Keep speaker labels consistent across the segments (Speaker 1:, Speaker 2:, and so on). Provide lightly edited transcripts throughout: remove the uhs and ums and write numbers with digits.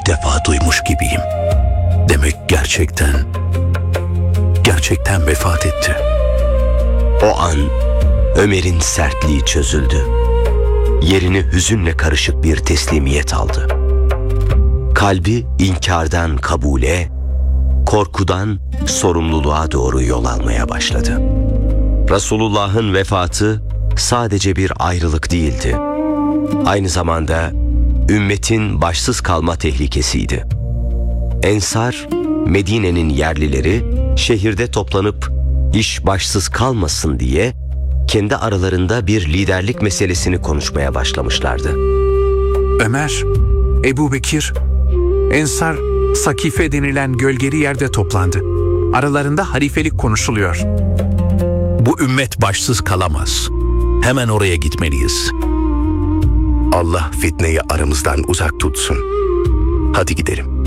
Speaker 1: defa duymuş gibiyim. Demek gerçekten vefat etti.
Speaker 2: O an Ömer'in sertliği çözüldü. Yerini hüzünle karışık bir teslimiyet aldı. Kalbi inkardan kabule, korkudan sorumluluğa doğru yol almaya başladı. Resulullah'ın vefatı sadece bir ayrılık değildi. Aynı zamanda ümmetin başsız kalma tehlikesiydi. Ensar, Medine'nin yerlileri şehirde toplanıp iş başsız kalmasın diye kendi aralarında bir liderlik meselesini konuşmaya başlamışlardı.
Speaker 3: Ömer, Ebu Bekir, Ensar, Sakife denilen gölgeli yerde toplandı. Aralarında halifelik konuşuluyor.
Speaker 1: Bu ümmet başsız kalamaz. Hemen oraya gitmeliyiz.
Speaker 4: Allah fitneyi aramızdan uzak tutsun. Hadi gidelim.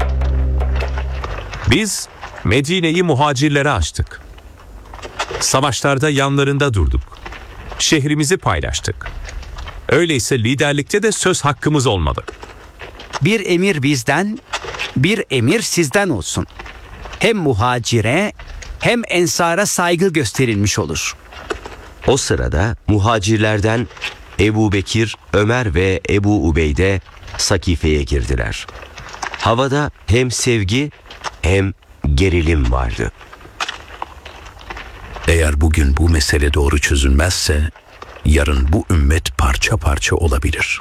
Speaker 5: Biz Medine'yi muhacirlere açtık. Savaşlarda yanlarında durduk. Şehrimizi paylaştık. Öyleyse liderlikte de söz hakkımız olmalı.
Speaker 6: Bir emir bizden, bir emir sizden olsun. Hem muhacire hem ensara saygı gösterilmiş olur.
Speaker 2: O sırada muhacirlerden Ebu Bekir, Ömer ve Ebu Ubeyde Sakife'ye girdiler. Havada hem sevgi hem gerilim vardı.
Speaker 1: Eğer bugün bu mesele doğru çözülmezse, yarın bu ümmet parça parça olabilir.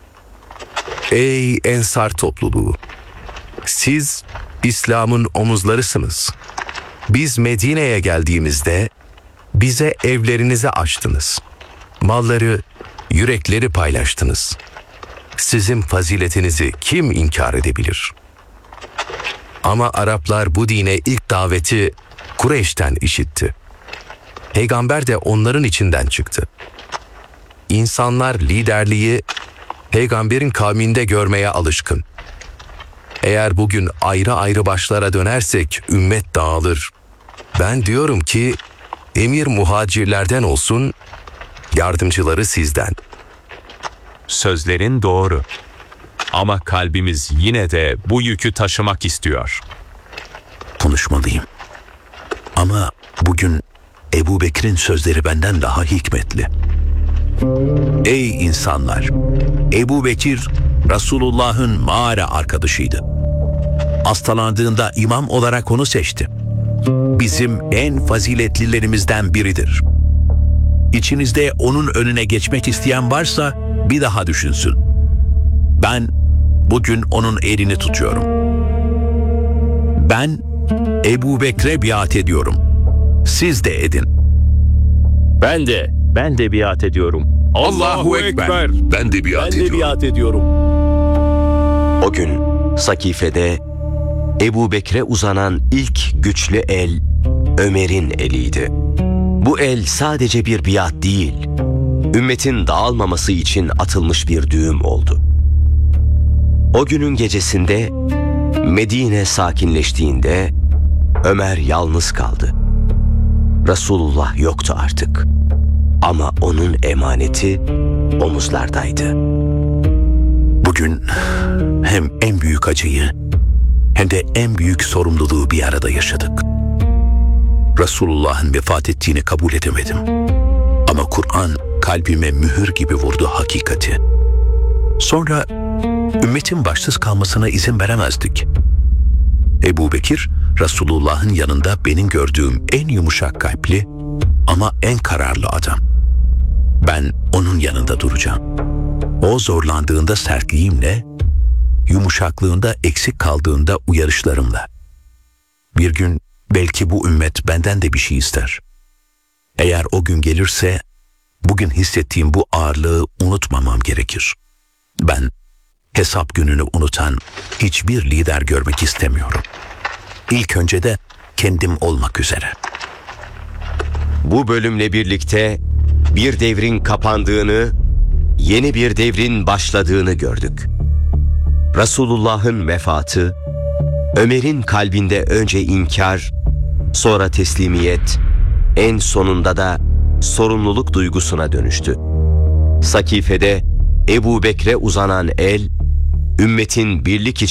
Speaker 4: Ey Ensar topluluğu! Siz İslam'ın omuzlarısınız. Biz Medine'ye geldiğimizde bize evlerinizi açtınız. Malları, yürekleri paylaştınız. Sizin faziletinizi kim inkar edebilir? Ama Araplar bu dine ilk daveti Kureyş'ten işitti. Peygamber de onların içinden çıktı. İnsanlar liderliği peygamberin kavminde görmeye alışkın. Eğer bugün ayrı ayrı başlara dönersek ümmet dağılır. Ben diyorum ki emir muhacirlerden olsun, yardımcıları sizden.
Speaker 5: Sözlerin doğru. Ama kalbimiz yine de bu yükü taşımak istiyor.
Speaker 1: Konuşmalıyım. Ama bugün Ebu Bekir'in sözleri benden daha hikmetli. Ey insanlar! Ebu Bekir, Resulullah'ın mağara arkadaşıydı. Hastalandığında imam olarak onu seçti. Bizim en faziletlilerimizden biridir. İçinizde onun önüne geçmek isteyen varsa bir daha düşünsün. Ben bugün onun elini tutuyorum. Ben Ebu Bekir'e biat ediyorum. Siz de edin.
Speaker 7: Ben de biat ediyorum.
Speaker 5: Allahu Ekber.
Speaker 4: Ben de biat
Speaker 7: ediyorum.
Speaker 2: O gün Sakife'de Ebu Bekir'e uzanan ilk güçlü el Ömer'in eliydi. Bu el sadece bir biat değil, ümmetin dağılmaması için atılmış bir düğüm oldu. O günün gecesinde Medine sakinleştiğinde Ömer yalnız kaldı. Resulullah yoktu artık. Ama onun emaneti omuzlardaydı.
Speaker 1: Bugün hem en büyük acıyı hem de en büyük sorumluluğu bir arada yaşadık. Resulullah'ın vefat ettiğini kabul edemedim. Ama Kur'an kalbime mühür gibi vurdu hakikati. Sonra ümmetin başsız kalmasına izin veremezdik. Ebu Bekir, Resulullah'ın yanında benim gördüğüm en yumuşak kalpli ama en kararlı adam. Ben onun yanında duracağım. O zorlandığında sertliğimle, yumuşaklığında eksik kaldığında uyarışlarımla. Bir gün belki bu ümmet benden de bir şey ister. Eğer o gün gelirse, bugün hissettiğim bu ağırlığı unutmamam gerekir. Ben hesap gününü unutan hiçbir lider görmek istemiyorum. İlk önce de kendim olmak üzere.
Speaker 2: Bu bölümle birlikte bir devrin kapandığını, yeni bir devrin başladığını gördük. Resulullah'ın vefatı, Ömer'in kalbinde önce inkar, sonra teslimiyet, en sonunda da sorumluluk duygusuna dönüştü. Sakife'de Ebu Bekir'e uzanan el, ümmetin birlik